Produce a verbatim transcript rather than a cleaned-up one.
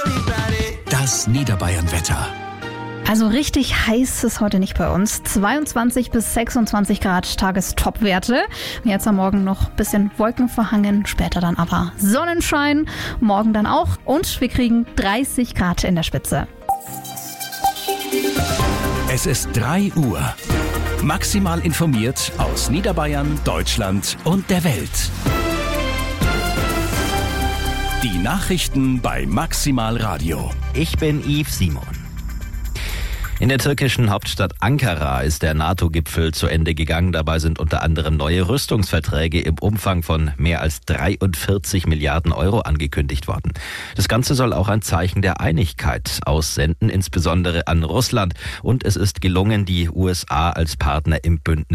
Das Niederbayern-Wetter. Also richtig heiß ist heute nicht bei uns. zweiundzwanzig bis sechsundzwanzig Grad Tagestopwerte. Jetzt am Morgen noch ein bisschen wolkenverhangen, später dann aber Sonnenschein. Morgen dann auch. Und wir kriegen dreißig Grad in der Spitze. Es ist drei Uhr. Maximal informiert aus Niederbayern, Deutschland und der Welt. Die Nachrichten bei Maximal Radio. Ich bin Yves Simon. In der türkischen Hauptstadt Ankara ist der NATO-Gipfel zu Ende gegangen. Dabei sind unter anderem neue Rüstungsverträge im Umfang von mehr als dreiundvierzig Milliarden Euro angekündigt worden. Das Ganze soll auch ein Zeichen der Einigkeit aussenden, insbesondere an Russland. Und es ist gelungen, die U S A als Partner im Bündnis